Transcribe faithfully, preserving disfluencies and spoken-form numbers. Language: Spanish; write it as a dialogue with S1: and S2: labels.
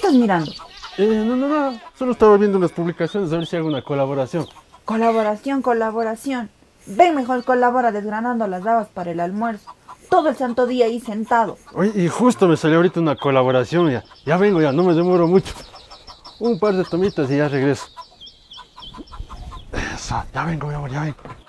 S1: estás mirando?
S2: Eh, no, no, no, solo estaba viendo unas publicaciones a ver si hago una colaboración.
S1: Colaboración, colaboración. Ven, mejor colabora desgranando las habas para el almuerzo. Todo el santo día ahí sentado.
S2: Oye, y justo me salió ahorita una colaboración, ya, ya vengo, ya, no me demoro mucho. Un par de tomitas y ya regreso. Eso, ya vengo, mi amor, ya vengo.